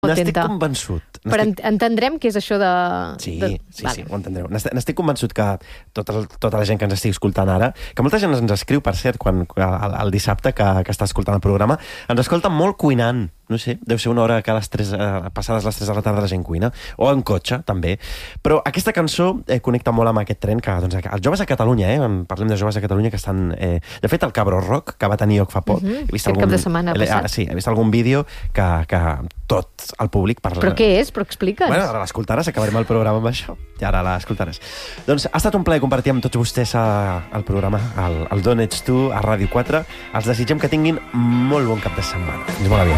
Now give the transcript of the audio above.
contenta. N'estic convençut. Però entendrem què és això de... Sí, ho entendreu. N'estic convençut que tota la gent que ens estigui escoltant ara, que molta gent ens escriu, per cert, quan el dissabte que està escoltant el programa, ens escolta molt cuinant. No sé, deu ser una hora que passades les 3 de la tarda la gent cuina, o en cotxe, també. Però aquesta cançó connecta molt amb aquest tren que, doncs, els joves a Catalunya, parlem de joves a Catalunya que estan... de fet, el Cabro Rock, que va tenir lloc fa poc, he vist cap de setmana passat. Sí, he vist algun vídeo que tot el públic parla... Però què és? Però explica'ns. Bueno, ara l'escoltaràs, acabarem el programa amb això. I ara l'escoltaràs. Doncs ha estat un plaer compartir amb tots vostès el programa, el D'on ets tu, a Ràdio 4. Els desitgem que tinguin molt bon cap de setmana. Fins molt aviat.